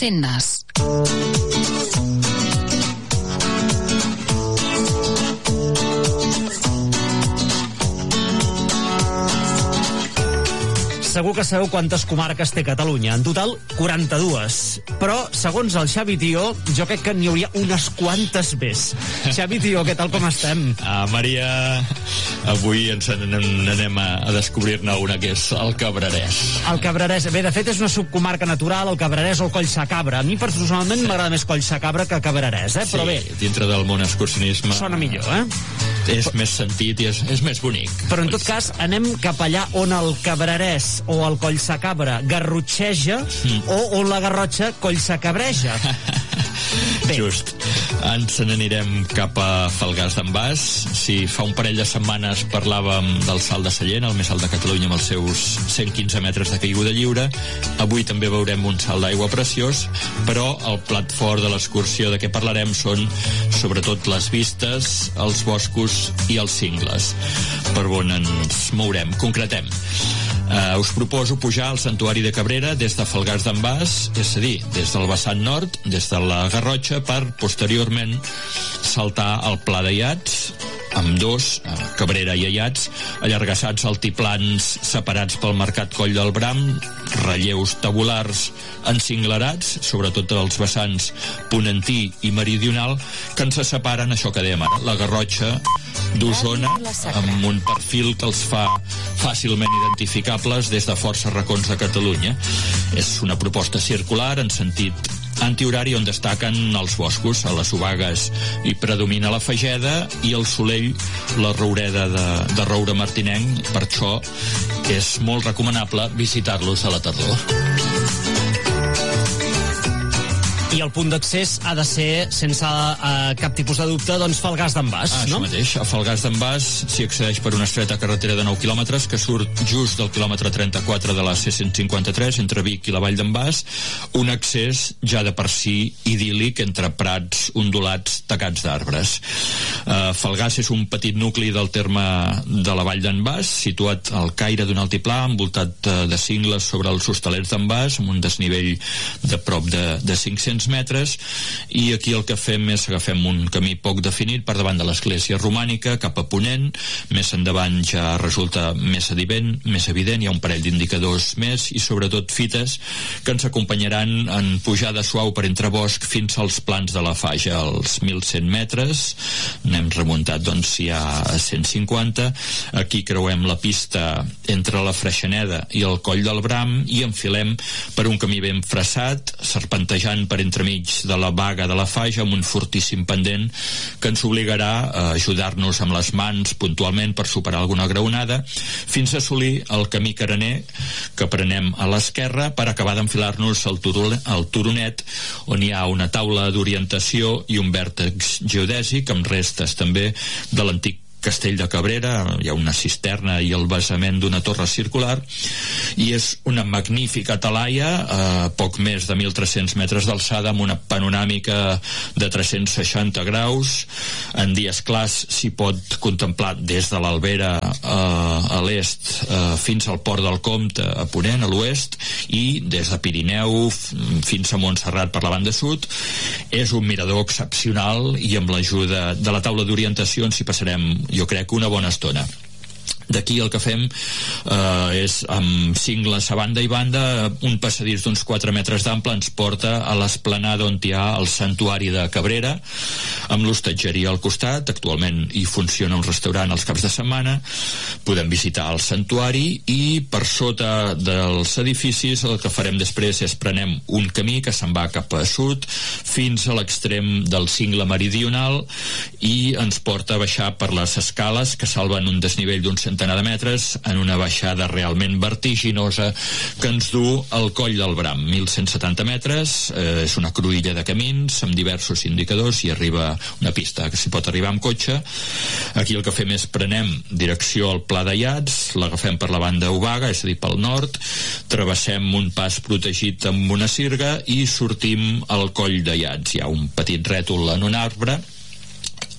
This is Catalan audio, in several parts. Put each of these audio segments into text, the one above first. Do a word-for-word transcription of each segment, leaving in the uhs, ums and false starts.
Almacén-Nas. Segur que sabeu quantes comarques té Catalunya. En total, quaranta-dues. Però, segons el Xavi Tió, jo crec que n'hi hauria unes quantes més. Xavi Tió, què tal, com estem? Ah, Maria, avui ens anem a, a descobrir-ne una, que és el Cabrerès. El Cabrerès. Bé, de fet, és una subcomarca natural, el Cabrerès o el Collsacabra. A mi, personalment, m'agrada més Collsacabra que Cabrerès, eh? Però bé... Sí, dintre del món excursionisme... Sona millor, eh? És més sentit i és, és més bonic. Però, en tot cas, anem cap allà on el Cabrerès o el Collsacabra garrotxeja mm. o on la Garrotxa collsacabreja. Just. Ens n'anirem cap a Falgars d'en Bas. Si fa un parell de setmanes parlàvem del Salt de Sallent, el més alt de Catalunya, amb els seus cent quinze metres de caiguda lliure, avui també veurem un salt d'aigua preciós, però el plat fort de l'excursió de què parlarem són sobretot les vistes, els boscos i els cingles, per on ens mourem. Concretem. Uh, us proposo pujar al Santuari de Cabrera des de Falgars d'en Bas, és a dir, des del vessant nord, des de la Garrotxa, per posteriorment saltar al Pla d'Aiats, amb dos, Cabrera i Aiats, allargassats altiplans separats pel Mercat Coll del Bram, relleus tabulars encinglerats, sobretot els vessants ponentí i meridional, que ens separen, això que dèiem ara, la Garrotxa d'Osona, amb un perfil que els fa fàcilment identificables des de força racons de Catalunya. És una proposta circular en sentit antihorari on destaquen els boscos. A les Obagues hi predomina la fageda i el Solell la roureda de, de roure martinenc. Per això és molt recomanable visitar-los a la tardor. I el punt d'accés ha de ser, sense uh, cap tipus de dubte, doncs Falgars d'en Bas, ah, no? Això mateix. A Falgars d'en Bas s'hi accedeix per una estreta carretera de nou quilòmetres que surt just del quilòmetre trenta-quatre de la C cent cinquanta-tres entre Vic i la Vall d'en Bas, un accés ja de per si idíl·lic entre prats ondulats tacats d'arbres. Uh, Falgars és un petit nucli del terme de la Vall d'en Bas, situat al caire d'un altiplà, envoltat uh, de cingles sobre els hostalets d'en Bas, amb un desnivell de prop de, de cinc-cents metres, i aquí el que fem és agafem un camí poc definit per davant de l'església romànica cap a ponent. Més endavant ja resulta més evident, més evident, hi ha un parell d'indicadors més i sobretot fites que ens acompanyaran en pujada suau per entre bosc fins als plans de la Faja, als mil cent metres. N'hem remuntat doncs ja a cent cinquanta. Aquí creuem la pista entre la Freixeneda i el Coll del Bram i enfilem per un camí ben fressat, serpentejant per entremig de la Baga de la Faja amb un fortíssim pendent que ens obligarà a ajudar-nos amb les mans puntualment per superar alguna graonada fins a assolir el camí carener que prenem a l'esquerra per acabar d'enfilar-nos al, al turonet on hi ha una taula d'orientació i un vèrtex geodèsic amb restes també de l'antic Castell de Cabrera. Hi ha una cisterna i el basament d'una torre circular i és una magnífica talaia a poc més de mil tres-cents metres d'alçada amb una panoràmica de tres-cents seixanta graus. En dies clars s'hi pot contemplar des de l'Albera eh, a l'est eh, fins al Port del Comte a ponent, a l'oest, i des de Pirineu fins a Montserrat per la banda sud. És un mirador excepcional i amb l'ajuda de la taula d'orientació ens hi passarem, jo crec, una bona estona. D'aquí el que fem eh, és amb cingles a banda i banda, un passadís d'uns quatre metres d'ample ens porta a l'esplanada on hi ha el Santuari de Cabrera amb l'hostatgeria al costat. Actualment hi funciona un restaurant els caps de setmana. Podem visitar el santuari i per sota dels edificis el que farem després és prenem un camí que se'n va cap a sud fins a l'extrem del cingle meridional i ens porta a baixar per les escales que salven un desnivell d'un centenar de metres en una baixada realment vertiginosa que ens du al Coll del Bram, mil cent setanta metres. Eh, és una cruïlla de camins amb diversos indicadors i arriba una pista que s'hi pot arribar amb cotxe. Aquí el que fem és prenem direcció al Pla d'Aiats, l'agafem per la banda Obaga, és a dir, pel nord, travessem un pas protegit amb una sirga i sortim al Coll d'Aiats. Hi ha un petit rètol en un arbre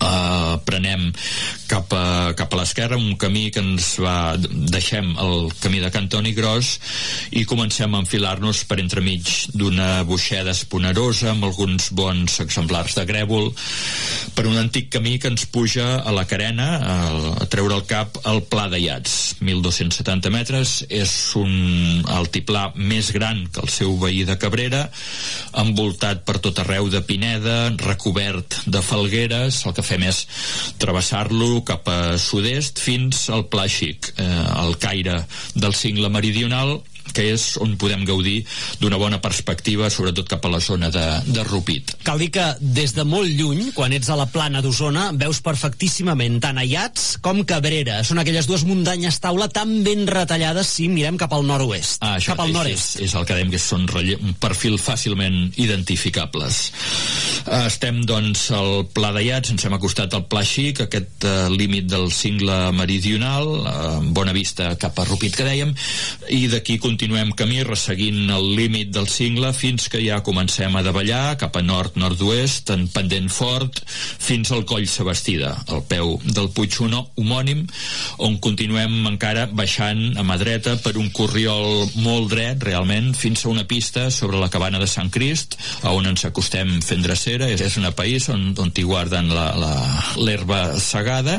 Uh, prenem cap a, cap a l'esquerra un camí que ens va, deixem el camí de Cantoni Gros i comencem a enfilar-nos per entremig d'una boixeda esponerosa amb alguns bons exemplars de grèvol per un antic camí que ens puja a la carena a, a treure el cap al Pla de Iats, mil dos-cents setanta metres. És un altiplà més gran que el seu veí de Cabrera, envoltat per tot arreu de pineda, recobert de falgueres. El que fem és travessar-lo cap a sud-est fins al Pla Xic, eh, al caire del cingle meridional, que és on podem gaudir d'una bona perspectiva, sobretot cap a la zona de, de Rupit. Cal dir que des de molt lluny, quan ets a la plana d'Osona, veus perfectíssimament tant Aiats com Cabrera. Són aquelles dues muntanyes taula tan ben retallades si mirem cap al nord-oest. Ah, això cap al és, nord-est. És, és el que dèiem, que són relle... un perfil fàcilment identificables. Uh, estem, doncs, al Pla d'Aiats, ens hem acostat al Pla Xic, aquest uh, límit del cingle meridional, uh, amb bona vista cap a Rupit, que dèiem, i d'aquí continuem camí resseguint el límit del cingle fins que ja comencem a davallar cap a nord-nord-oest, en pendent fort, fins al Coll Sabastida, al peu del Puig homònim, on continuem encara baixant a mà dreta per un corriol molt dret, realment, fins a una pista sobre la cabana de Sant Crist, a on ens acostem fent drecera. És, és una país on, on t'hi guarden l'herba segada,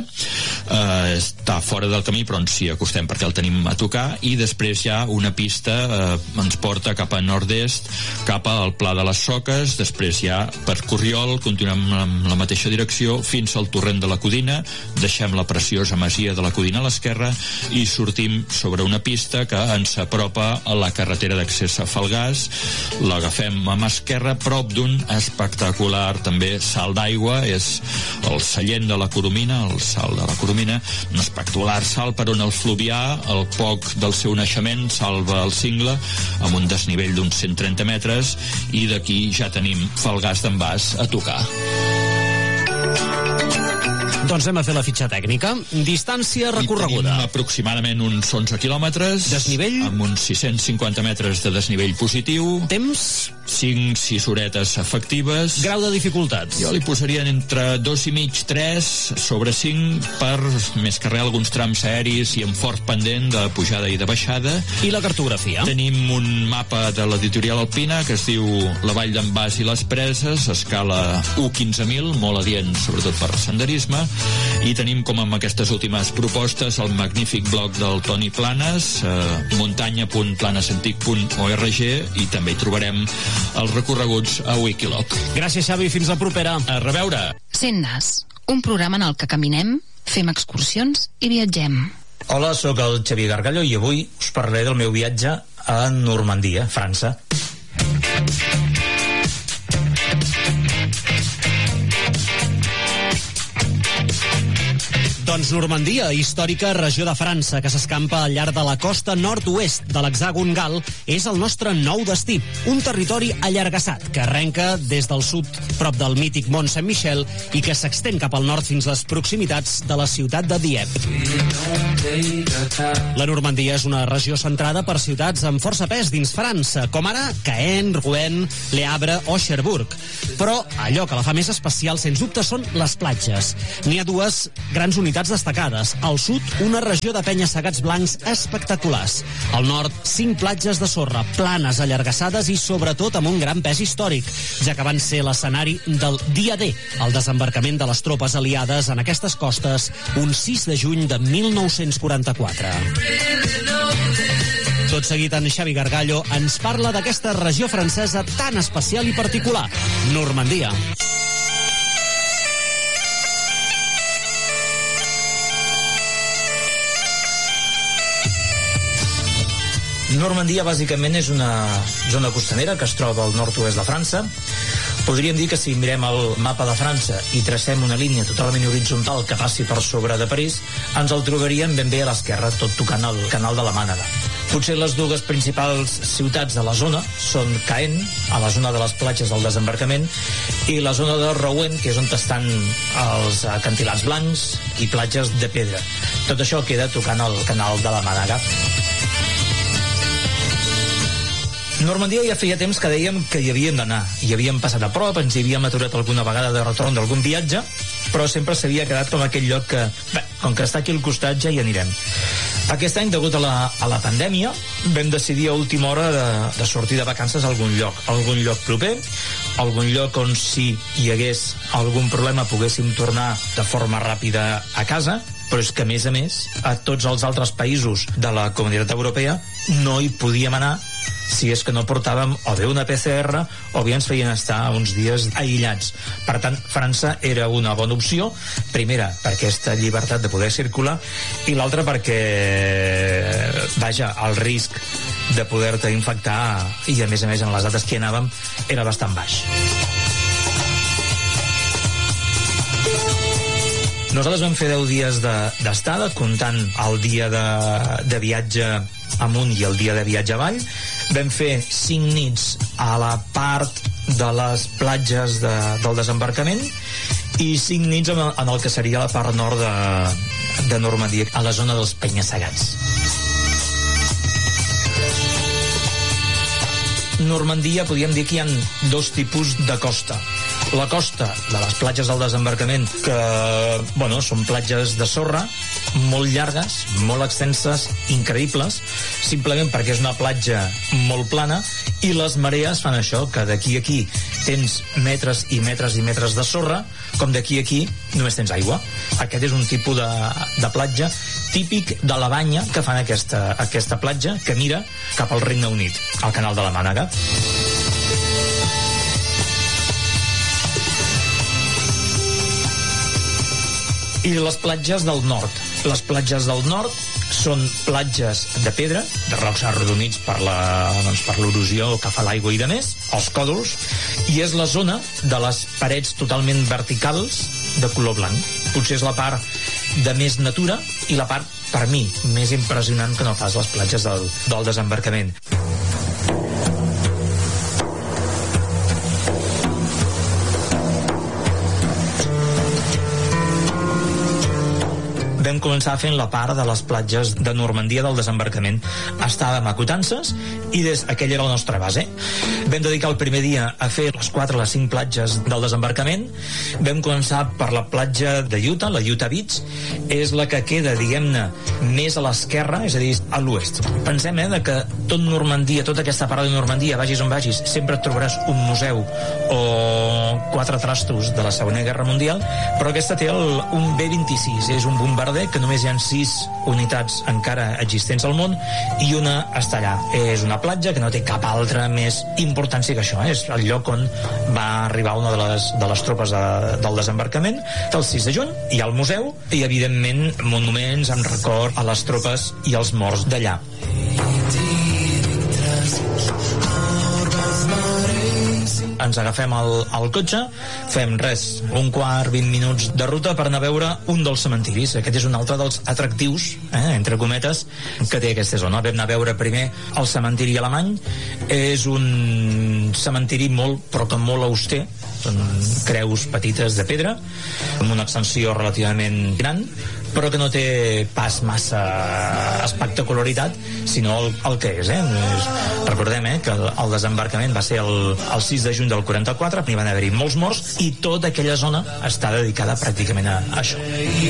eh, està fora del camí, però ens hi acostem perquè el tenim a tocar, i després ja una pista pista eh, ens porta cap a nord-est, cap al Pla de les Soques. Després ja per Corriol continuem en la mateixa direcció fins al torrent de la Codina, deixem la preciosa masia de la Codina a l'esquerra i sortim sobre una pista que ens apropa a la carretera d'accés a Falgars. L'agafem a mà esquerra prop d'un espectacular també salt d'aigua, és el Sallent de la Coromina, el salt de la Coromina, un espectacular salt per on el Fluvià, al poc del seu naixement, salva el cingle amb un desnivell d'uns cent trenta metres, i d'aquí ja tenim Falgars d'en Bas a tocar. Doncs anem a fer la fitxa tècnica. Distància recorreguda. I tenim aproximadament uns onze quilòmetres. Desnivell? Amb uns sis-cents cinquanta metres de desnivell positiu. Temps? cinc sis horetes efectives. Grau de dificultats? Jo li posaria entre dos i mig, tres sobre cinc, per més que res alguns trams aeris i amb fort pendent de pujada i de baixada. I la cartografia? Tenim un mapa de l'editorial Alpina que es diu La Vall d'en Bas i les Preses, escala u quinze mil, molt adient sobretot per senderisme, i tenim, com amb aquestes últimes propostes, el magnífic blog del Toni Planes, eh, muntanya punt planesantic punt org, i també hi trobarem els recorreguts a Wikiloc. Gràcies, Xavi, fins la propera. A reveure. Sent Nas, un programa en el que caminem, fem excursions i viatgem. Hola, sóc el Xavi Gargallo i avui us parlaré del meu viatge a Normandia, França. Doncs Normandia, històrica regió de França que s'escampa al llarg de la costa nord-oest de l'hexàgon gal, és el nostre nou destí. Un territori allargassat que arrenca des del sud prop del mític Mont Saint-Michel i que s'extén cap al nord fins les proximitats de la ciutat de Dieppe. La Normandia és una regió centrada per ciutats amb força pes dins França, com ara Caen, Rouen, Le Havre o Cherbourg. Però allò que la fa més especial, sens dubte, són les platges. N'hi ha dues grans unitats destacades. Al sud, una regió de penya-segats blancs espectaculars. Al nord, cinc platges de sorra, planes, allargassades i sobretot amb un gran pes històric, ja que van ser l'escenari del Dia D, el desembarcament de les tropes aliades en aquestes costes un sis de juny de mil nou-cents quaranta-quatre. Tot seguit, en Xavi Gargallo ens parla d'aquesta regió francesa tan especial i particular, Normandia. Normandia bàsicament és una zona costanera que es troba al nord-oest de França. Podríem dir que si mirem el mapa de França i tracem una línia totalment horitzontal que passi per sobre de París, ens el trobaríem ben bé a l'esquerra, tot tocant el canal de la Mànega. Potser les dues principals ciutats de la zona són Caen, a la zona de les platges del desembarcament, i la zona de Rouen, que és on estan els acantilats blancs i platges de pedra. Tot això queda tocant el canal de la Mànega. Normandia ja feia temps que dèiem que hi havíem d'anar. Hi havíem passat a prop, ens hi havíem aturat alguna vegada de retorn d'algun viatge, però sempre s'havia quedat com aquell lloc que, bé, com que està aquí al costat ja hi anirem. Aquest any, degut a la, a la pandèmia, vam decidir a última hora de, de sortir de vacances a algun lloc, algun lloc proper, algun lloc on si hi hagués algun problema poguéssim tornar de forma ràpida a casa, però és que, a més a més, a tots els altres països de la Comunitat Europea no hi podíem anar si és que no portàvem o bé una P C R o bé ens feien estar uns dies aïllats. Per tant, França era una bona opció, primera per aquesta llibertat de poder circular i l'altra perquè, vaja, el risc de poder-te infectar i a més a més en les dates que hi anàvem era bastant baix. Nosaltres vam fer deu dies d'estada, de, comptant el dia de, de viatge amunt i el dia de viatge avall. Vam fer cinc nits a la part de les platges de, del desembarcament i cinc nits en, en el que seria la part nord de, de Normandia, a la zona dels penya-segats. Normandia, podríem dir que hi ha dos tipus de costa. La costa de les platges del desembarcament, que, bueno, són platges de sorra, molt llargues, molt extenses, increïbles, simplement perquè és una platja molt plana, i les marees fan això, que d'aquí a aquí tens metres i metres i metres de sorra, com d'aquí a aquí només tens aigua. Aquest és un tipus de, de platja típic de la banya que fan aquesta, aquesta platja, que mira cap al Regne Unit, al canal de la Mànega. I les platges del nord. Les platges del nord són platges de pedra, de rocs arrodonits per la, doncs per l'erosió que fa l'aigua i de més, els còdols, i és la zona de les parets totalment verticals de color blanc. Potser és la part de més natura i la part, per mi, més impressionant que no pas les platges del, del desembarcament. Vam començar fent la part de les platges de Normandia del desembarcament. Estàvem a Coutances i des aquella era la nostra base. Vam dedicar el primer dia a fer les quatre o les cinc platges del desembarcament. Vam començar per la platja de Utah, la Utah Beach. És la que queda, diguem-ne, més a l'esquerra, és a dir, a l'oest. Pensem, eh, que tot Normandia, tota aquesta part de Normandia, vagis on vagis, sempre et trobaràs un museu o quatre trastos de la Segona Guerra Mundial, però aquesta té el, un B vint-i-sis, és un bombarder que només hi ha sis unitats encara existents al món i una està allà. És una platja que no té cap altra més importància que això, eh? És el lloc on va arribar una de les, de les tropes de, del desembarcament, el sis de juny. Hi ha el museu i, evidentment, monuments en record a les tropes i als morts d'allà. Ens agafem el, el cotxe, fem res, un quart, vint minuts de ruta per anar a veure un dels cementiris. Aquest és un altre dels atractius, eh, entre cometes, que té aquesta zona. Vam anar a veure primer el cementiri alemany. És un cementiri molt, però que molt auster. Són creus petites de pedra, amb una extensió relativament gran, però que no té pas massa espectacularitat, sinó el, el que és, eh? Recordem, eh, que el, el desembarcament va ser el, el sis de juny del quaranta-quatre, n'hi van haver-hi molts morts, i tota aquella zona està dedicada pràcticament a, a això.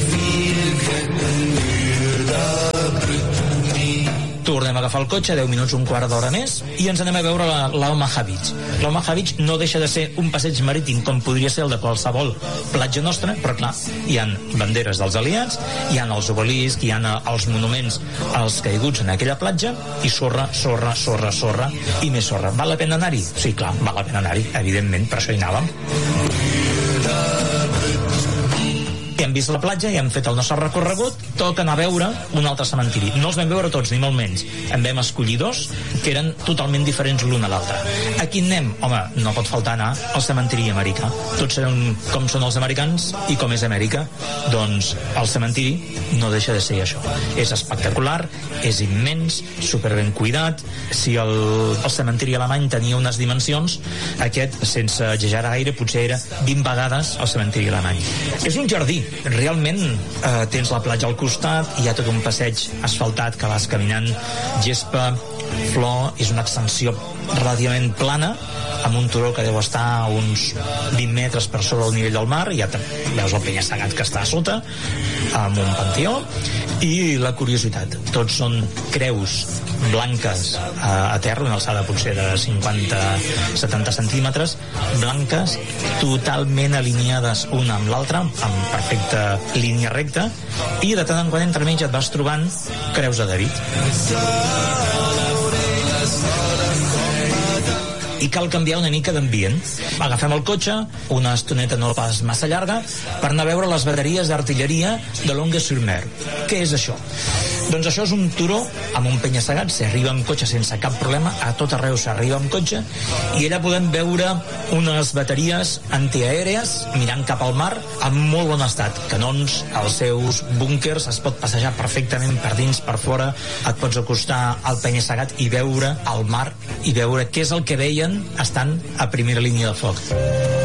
Tornem a agafar el cotxe, deu minuts, un quart d'hora més, i ens anem a veure la, la Omaha Beach. La Omaha Beach no deixa de ser un passeig marítim com podria ser el de qualsevol platja nostra, però clar, hi han banderes dels aliats, hi han els obeliscs, hi han els monuments als caiguts en aquella platja, i sorra, sorra, sorra, sorra, i més sorra. Val la pena anar-hi? Sí, clar, val la pena anar-hi, evidentment, per això hi anàvem. Hem vist la platja i hem fet el nostre recorregut, toca anar a veure un altre cementiri. No els vam veure tots, ni molt menys. En vam escollir dos, que eren totalment diferents l'un a l'altre. A quin anem? Home, no pot faltar anar al cementiri americà. Tots sabem com són els americans i com és Amèrica. Doncs el cementiri no deixa de ser això. És espectacular, és immens, superben cuidat. Si el, el cementiri alemany tenia unes dimensions, aquest, sense exagerar gaire, potser era vint vegades el cementiri alemany. És un jardí. Realment eh, tens la platja al costat, hi ha tot un passeig asfaltat que vas caminant, gespa, flor, és una extensió relativament plana, amb un turó que deu estar a uns vint metres per sobre el nivell del mar, i ja veus el penya-segat que està a sota, amb un panteó. I la curiositat, tots són creus blanques a, a terra, una alçada potser de cinquanta a setanta centímetres, blanques, totalment alineades una amb l'altra, amb perfecta línia recta, i de tant en quant entremig et vas trobant creus de David. I cal canviar una mica d'ambient. Agafem el cotxe, una estoneta no pas massa llarga, per anar a veure les bateries d'artilleria de Longueuil-sur-Mer. Què és això? Doncs això és un turó amb un penya-segat, s'arriba amb cotxe sense cap problema, a tot arreu s'arriba amb cotxe, i allà podem veure unes bateries antiaèries mirant cap al mar en molt bon estat, canons, els seus búnkers, es pot passejar perfectament per dins, per fora, et pots acostar al penya-segat i veure el mar i veure què és el que veien estant a primera línia de foc.